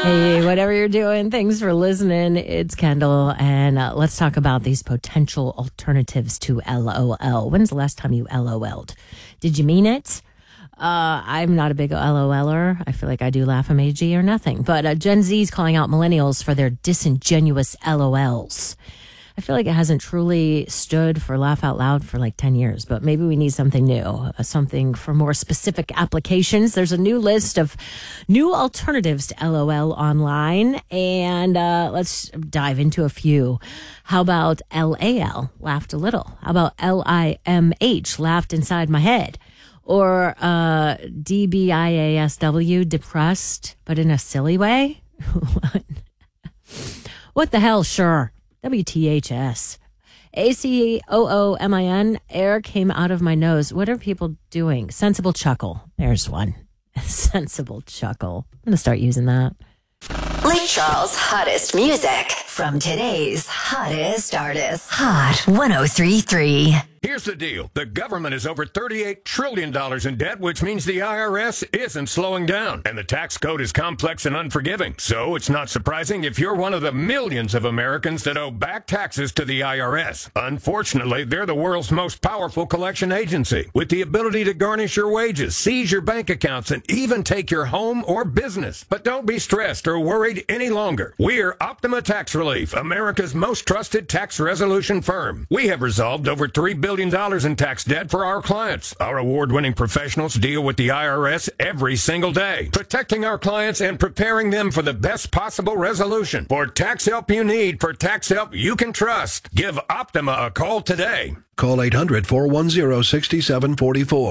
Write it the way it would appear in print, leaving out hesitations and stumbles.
Hey, whatever you're doing, thanks for listening. It's Kendall, and let's talk about these potential alternatives to LOL. When's the last time you LOL'd? Did you mean it? I'm not a big LOLer. I feel like I do laugh emoji or nothing. But Gen Z's calling out millennials for their disingenuous LOLs. I feel like it hasn't truly stood for laugh out loud for like 10 years, but maybe we need something new, something for more specific applications. There's a new list of new alternatives to LOL online, and let's dive into a few. How about LAL, laughed a little? How about LIMH, laughed inside my head? Or DBIASW, depressed, but in a silly way? What the hell, sure. WTHS. ACOOMIN, air came out of my nose. What are people doing? Sensible chuckle. There's one. Sensible chuckle. I'm going to start using that. Lake Charles' hottest music from today's hottest artists. Hot 103.3. Here's the deal. The government is over $38 trillion in debt, which means the IRS isn't slowing down. And the tax code is complex and unforgiving. So it's not surprising if you're one of the millions of Americans that owe back taxes to the IRS. Unfortunately, they're the world's most powerful collection agency, with the ability to garnish your wages, seize your bank accounts, and even take your home or business. But don't be stressed or worried any longer. We're Optima Tax Relief, America's most trusted tax resolution firm. We have resolved over $3 billion in tax debt for our clients. Our award-winning professionals deal with the IRS every single day, protecting our clients and preparing them for the best possible resolution. For tax help you need, for tax help you can trust, give Optima a call today. Call 800-410-6744.